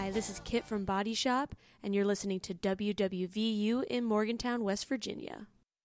Hi, this is Kit from Body Shop, and you're listening to WWVU in Morgantown, West Virginia.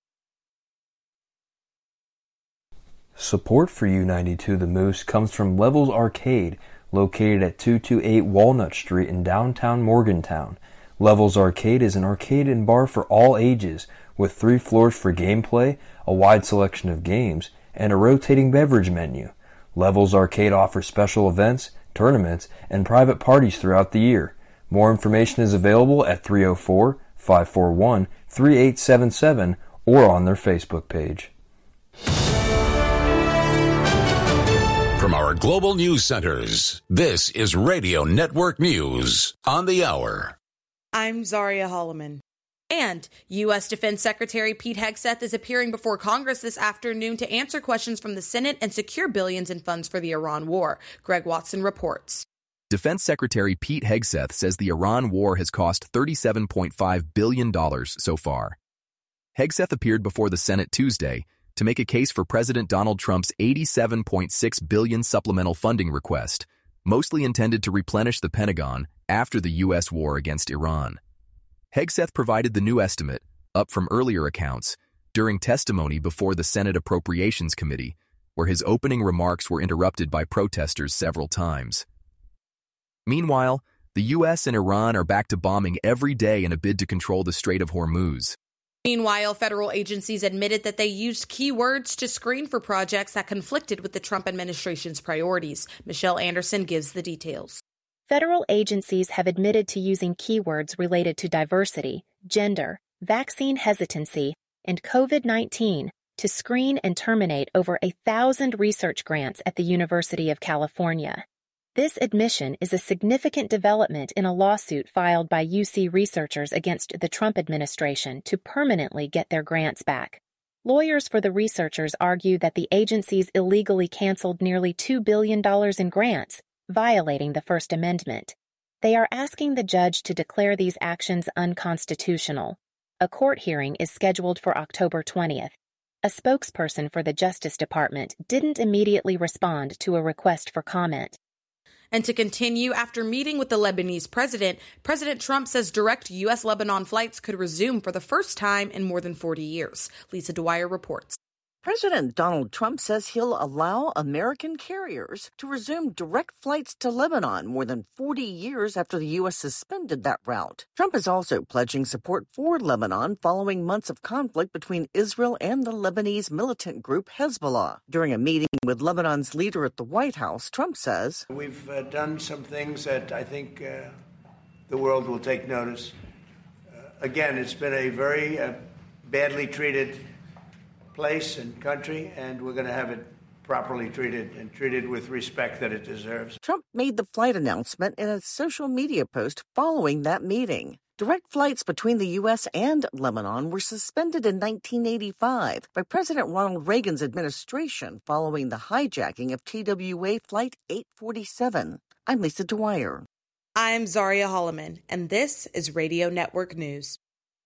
Support for U92 The Moose comes from Levels Arcade, located at 228 Walnut Street in downtown Morgantown. Levels Arcade is an arcade and bar for all ages, with 3 floors for gameplay, a wide selection of games, and a rotating beverage menu. Levels Arcade offers special events, tournaments, and private parties throughout the year. More information is available at 304-541-3877 or on their Facebook page. From our global news centers, this is Radio Network News on the Hour. I'm Zaria Holloman. And U.S. Defense Secretary Pete Hegseth is appearing before Congress this afternoon to answer questions from the Senate and secure billions in funds for the Iran war. Greg Watson reports. Defense Secretary Pete Hegseth says the Iran war has cost $37.5 billion so far. Hegseth appeared before the Senate Tuesday to make a case for President Donald Trump's $87.6 billion supplemental funding request, mostly intended to replenish the Pentagon after the U.S. war against Iran. Hegseth provided the new estimate, up from earlier accounts, during testimony before the Senate Appropriations Committee, where his opening remarks were interrupted by protesters several times. Meanwhile, the U.S. and Iran are back to bombing every day in a bid to control the Strait of Hormuz. Meanwhile, federal agencies admitted that they used keywords to screen for projects that conflicted with the Trump administration's priorities. Michelle Anderson gives the details. Federal agencies have admitted to using keywords related to diversity, gender, vaccine hesitancy, and COVID-19 to screen and terminate over 1,000 research grants at the University of California. This admission is a significant development in a lawsuit filed by UC researchers against the Trump administration to permanently get their grants back. Lawyers for the researchers argue that the agencies illegally canceled nearly $2 billion in grants, violating the First Amendment. They are asking the judge to declare these actions unconstitutional. A court hearing is scheduled for October 20th. A spokesperson for the Justice Department didn't immediately respond to a request for comment. And to continue, after meeting with the Lebanese president, President Trump says direct U.S.-Lebanon flights could resume for the first time in more than 40 years. Lisa Dwyer reports. President Donald Trump says he'll allow American carriers to resume direct flights to Lebanon more than 40 years after the U.S. suspended that route. Trump is also pledging support for Lebanon following months of conflict between Israel and the Lebanese militant group Hezbollah. During a meeting with Lebanon's leader at the White House, Trump says, "We've done some things that I think the world will take notice. Again, it's been a very badly treated place and country, and we're going to have it properly treated and treated with respect that it deserves." Trump made the flight announcement in a social media post following that meeting. Direct flights between the U.S. and Lebanon were suspended in 1985 by President Ronald Reagan's administration following the hijacking of TWA Flight 847. I'm Lisa Dwyer. I'm Zaria Holloman, and this is Radio Network News.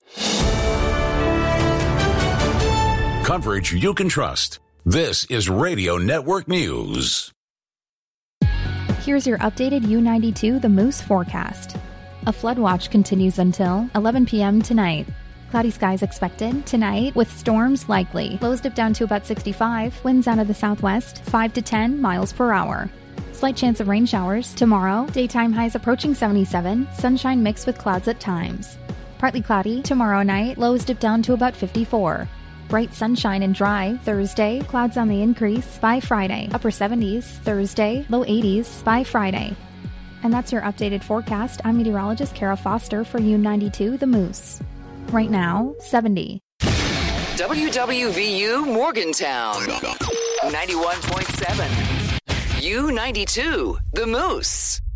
Coverage you can trust. This is Radio Network News. Here's your updated U92 The Moose forecast. A flood watch continues until 11 p.m. tonight. Cloudy skies expected tonight with storms likely. Lows dip down to about 65. Winds out of the southwest 5 to 10 miles per hour. Slight chance of rain showers tomorrow. Daytime highs approaching 77. Sunshine mixed with clouds at times. Partly cloudy tomorrow night. Lows dip down to about 54. Bright sunshine and dry Thursday, clouds on the increase by Friday. Upper 70s Thursday, low 80s by Friday. And that's your updated forecast. I'm meteorologist Kara Foster for U92 The Moose. Right now, 70. WWVU Morgantown, 91.7. U92 The Moose.